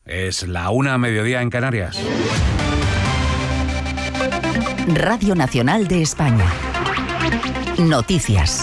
Es la 1:00 en Canarias. Radio Nacional de España. Noticias.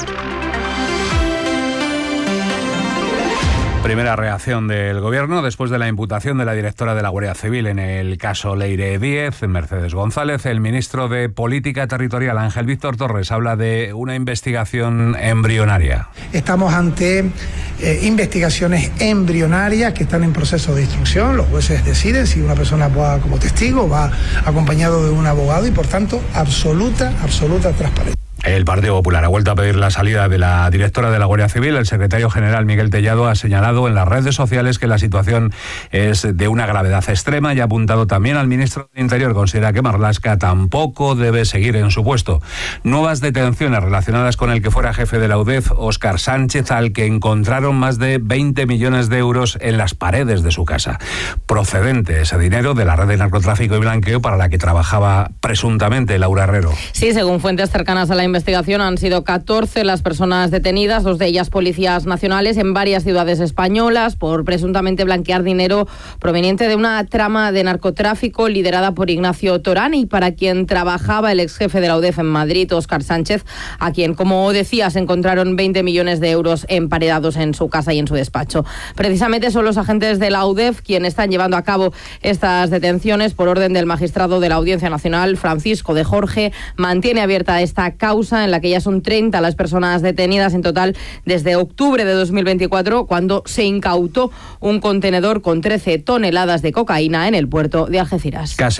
Primera reacción del Gobierno después de la imputación de la directora de la Guardia Civil en el caso Leire Díez, Mercedes González. El ministro de Política Territorial, Ángel Víctor Torres, habla de una investigación embrionaria. Estamos ante investigaciones embrionarias que están en proceso de instrucción. Los jueces deciden si una persona va como testigo, va acompañado de un abogado y, por tanto, absoluta transparencia. El Partido Popular ha vuelto a pedir la salida de la directora de la Guardia Civil. El secretario general, Miguel Tellado, ha señalado en las redes sociales que la situación es de una gravedad extrema y ha apuntado también al ministro del Interior. Considera que Marlaska tampoco debe seguir en su puesto. Nuevas detenciones relacionadas con el que fuera jefe de la UDEF, Óscar Sánchez, al que encontraron más de 20 millones de euros en las paredes de su casa. Procedente ese dinero de la red de narcotráfico y blanqueo para la que trabajaba presuntamente Laura Herrero. Sí, según fuentes cercanas a la investigación, han sido 14 las personas detenidas, 2 de ellas policías nacionales, en varias ciudades españolas por presuntamente blanquear dinero proveniente de una trama de narcotráfico liderada por Ignacio Torán y para quien trabajaba el ex jefe de la UDEF en Madrid, Óscar Sánchez, a quien, como decía, se encontraron 20 millones de euros emparedados en su casa y en su despacho. Precisamente son los agentes de la UDEF quienes están llevando a cabo estas detenciones por orden del magistrado de la Audiencia Nacional, Francisco de Jorge. Mantiene abierta esta causa en la que ya son 30 las personas detenidas en total desde octubre de 2024, cuando se incautó un contenedor con 13 toneladas de cocaína en el puerto de Algeciras. Casi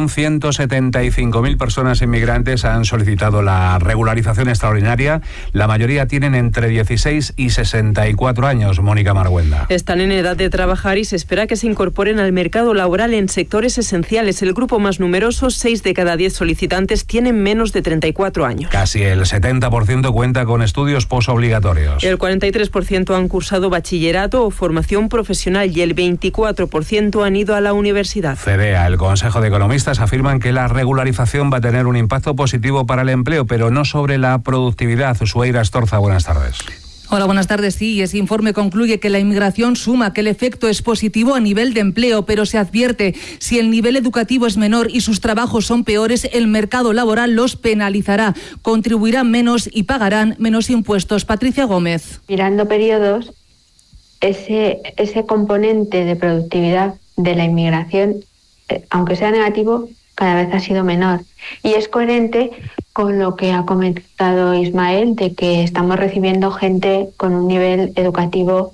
1.175.000 personas inmigrantes han solicitado la regularización extraordinaria. La mayoría tienen entre 16 y 64 años. Mónica Marguenda. Están en edad de trabajar y se espera que se incorporen al mercado laboral en sectores esenciales. El grupo más numeroso, 6 de cada 10 solicitantes, tienen menos de 34 años. Casi el 70% cuenta con estudios posobligatorios. El 43% han cursado bachillerato o formación profesional y el 24% han ido a la universidad. CEDEA, el Consejo de Economistas, afirman que la regularización va a tener un impacto positivo para el empleo, pero no sobre la productividad. Sueira Estorza, buenas tardes. Hola, buenas tardes. Sí, ese informe concluye que la inmigración suma, que el efecto es positivo a nivel de empleo, pero se advierte, si el nivel educativo es menor y sus trabajos son peores, el mercado laboral los penalizará, contribuirán menos y pagarán menos impuestos. Patricia Gómez. Mirando periodos, ese componente de productividad de la inmigración, aunque sea negativo, cada vez ha sido menor. Y es coherente con lo que ha comentado Ismael, de que estamos recibiendo gente con un nivel educativo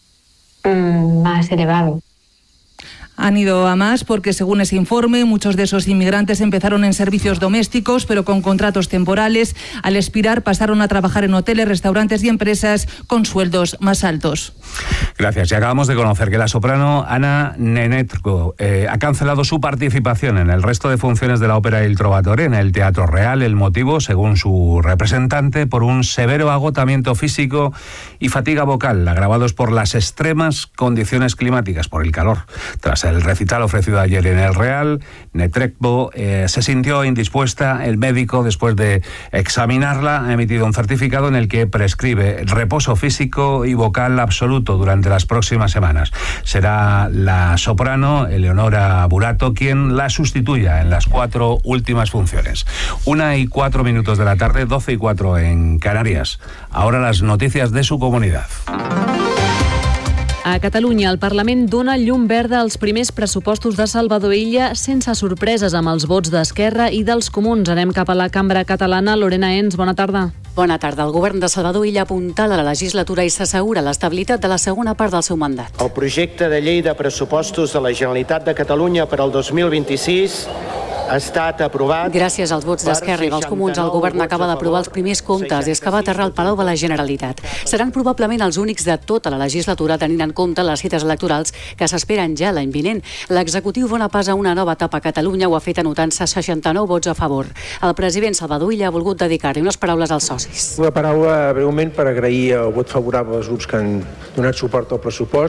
más elevado. Han ido a más porque, según ese informe, muchos de esos inmigrantes empezaron en servicios domésticos, pero con contratos temporales. Al expirar, pasaron a trabajar en hoteles, restaurantes y empresas con sueldos más altos. Gracias. Y acabamos de conocer que la soprano Ana Nenetko ha cancelado su participación en el resto de funciones de la ópera Il Trovatore en el Teatro Real. El motivo, según su representante, por un severo agotamiento físico y fatiga vocal, agravados por las extremas condiciones climáticas, por el calor. Tras el recital ofrecido ayer en el Real, Netrebko se sintió indispuesta. El médico, después de examinarla, ha emitido un certificado en el que prescribe reposo físico y vocal absoluto durante las próximas semanas. Será la soprano Eleonora Burato quien la sustituya en las 4 últimas funciones. 1:04 de la tarde, 12:04 en Canarias. Ahora las noticias de su comunidad. A Catalunya, el Parlament dona llum verda als primers pressupostos de Salvador Illa sense sorpreses amb els vots d'Esquerra i dels Comuns. Anem cap a la cambra catalana. Lorena Ens, bona tarda. Bona tarda. El govern de Salvador Illa apuntala la legislatura i s'assegura l'estabilitat de la segona part del seu mandat. El projecte de llei de pressupostos de la Generalitat de Catalunya per al 2026 ha estat aprovat. Gràcies als vots d'Esquerra i dels Comuns, el govern acaba d'aprovar els primers comptes i és que va aterrar al Palau de la Generalitat. Seran probablement els únics de tota la legislatura, tenint en compte les cites electorals que s'esperen ja l'any vinent. L'executiu dona pas a una nova etapa a Catalunya, ho ha fet anotant-se 69 vots a favor. El president Salvador Illa ha volgut dedicar-hi unes paraules als socis. Una paraula breument per agrair el vot favorable als grups que han donat suport al pressupost,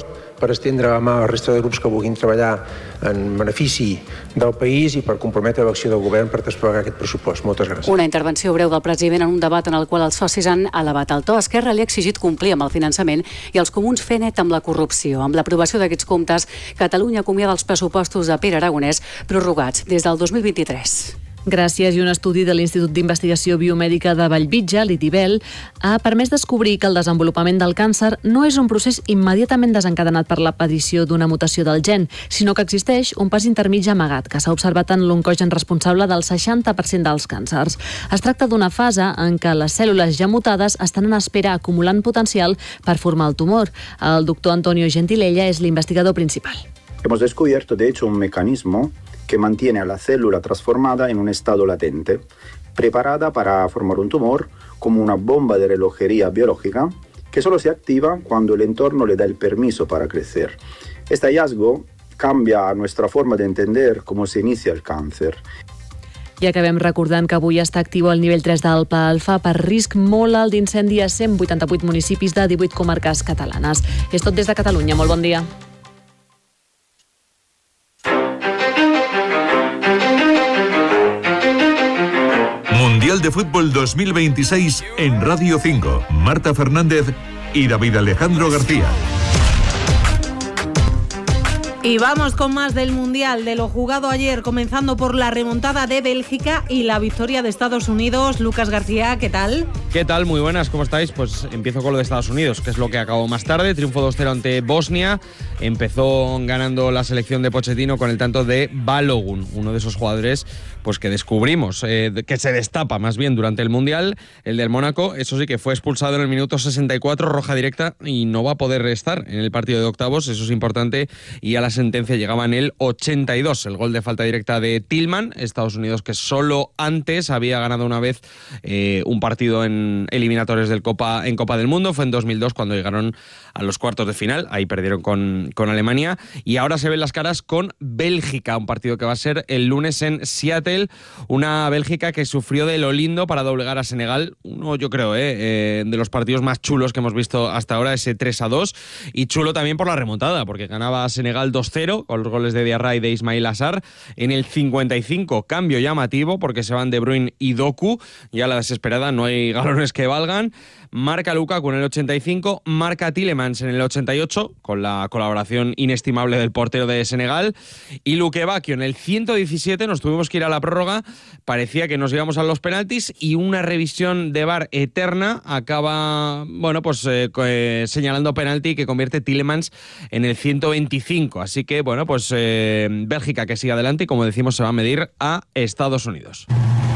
per estendre la mà a la resta de grups que vulguin treballar en benefici del país i per comprometre l'acció del govern per desplegar aquest pressupost. Moltes gràcies. Una intervenció breu del president en un debat en el qual els socis han elevat el to. Esquerra li ha exigit complir amb el finançament i els comuns fer net amb la corrupció. Amb l'aprovació d'aquests comptes, Catalunya acomiada els pressupostos de Pere Aragonès prorrogats des del 2023. Gràcies, i un estudi de l'Institut d'Investigació Biomèdica de Bellvitge, l'ITIBEL, ha permès descobrir que el desenvolupament del càncer no és un procés immediatament desencadenat per l'aparició d'una mutació del gen, sinó que existeix un pas intermig amagat, que s'ha observat en l'oncogen responsable del 60% dels càncers. Es tracta d'una fase en què les cèl·lules ja mutades estan en espera acumulant potencial per formar el tumor. El doctor Antonio Gentilella és l'investigador principal. Hemos descubierto, de hecho, un mecanismo que mantiene a la célula transformada en un estado latente, preparada para formar un tumor, como una bomba de relojería biológica que solo se activa cuando el entorno le da el permiso para crecer. Este hallazgo cambia nuestra forma de entender cómo se inicia el cáncer. I acabem recordant que avui està actiu el nivell 3 del PALFA per risc molt alt d'incendi a 188 municipis de 18 comarques catalanes. És tot des de Catalunya. Molt bon dia. Mundial de Fútbol 2026 en Radio 5. Marta Fernández y David Alejandro García. Y vamos con más del Mundial, de lo jugado ayer, comenzando por la remontada de Bélgica y la victoria de Estados Unidos. Lucas García, ¿qué tal? ¿Qué tal? Muy buenas, ¿cómo estáis? Pues empiezo con lo de Estados Unidos, que es lo que acabó más tarde. Triunfo 2-0 ante Bosnia. Empezó ganando la selección de Pochettino con el tanto de Balogun, uno de esos jugadores pues que descubrimos, que se destapa más bien durante el Mundial. El del Mónaco, eso sí, que fue expulsado en el minuto 64, roja directa, y no va a poder estar en el partido de octavos, eso es importante, y a la sentencia llegaba en el 82, el gol de falta directa de Tillman. Estados Unidos, que solo antes había ganado una vez un partido en eliminatorios en Copa del Mundo, fue en 2002 cuando llegaron a los cuartos de final, ahí perdieron con Alemania, y ahora se ven las caras con Bélgica, un partido que va a ser el lunes en Seattle, una Bélgica que sufrió de lo lindo para doblegar a Senegal, uno, yo creo, de los partidos más chulos que hemos visto hasta ahora, ese 3-2, y chulo también por la remontada, porque ganaba a Senegal 2-0 con los goles de Diarra y de Ismail Assar. En el 55, cambio llamativo, porque se van De Bruyne y Doku, ya la desesperada, no hay galones que valgan. Marca Lukaku en el 85, marca Tielemans en el 88, con la colaboración inestimable del portero de Senegal, y Luque Bacchio en el 117, nos tuvimos que ir a la prórroga, parecía que nos íbamos a los penaltis, y una revisión de VAR eterna acaba, señalando penalti que convierte Tielemans en el 125, así que, Bélgica que sigue adelante y, como decimos, se va a medir a Estados Unidos.